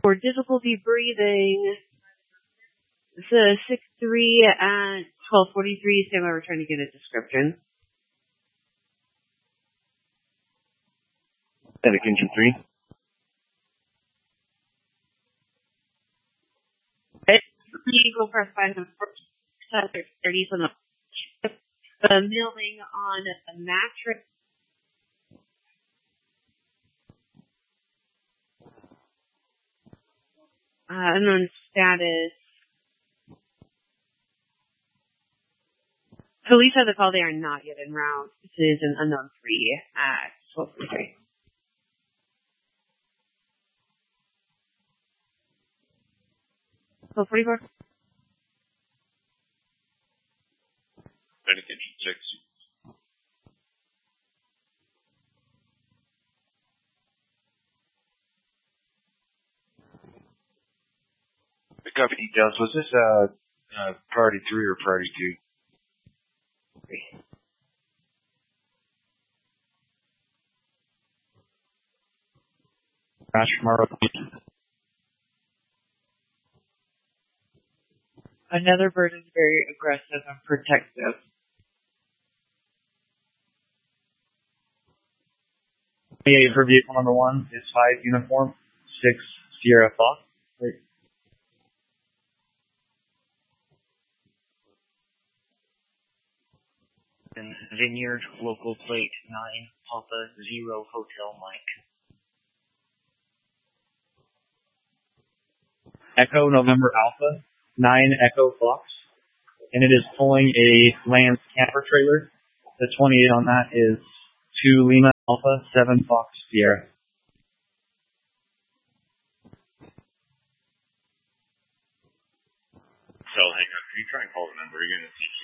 For difficulty breathing, it's a 6-3 at 12:43. Stand by, we're trying to get a description. Atlantic Engine 3. Eagle press 5 and 30 from the milling on the mattress. Unknown status. Police have the call. They are not yet en route. This is an unknown 3 at 12:43. So 44. Atlantic Engine 6. Copy details. Was this priority 3 or priority 2? 3. Another bird is very aggressive and protective. For vehicle number 1 is 5 uniform, 6 Sierra Fox. Vineyard, local plate 9, Papa 0 Hotel Mike. Echo November Alpha, 9 Echo Fox, and it is pulling a Lance camper trailer. The 28 on that is 2 Lima Alpha, 7 Fox Sierra. Cell hangar, can you try and call the number again and see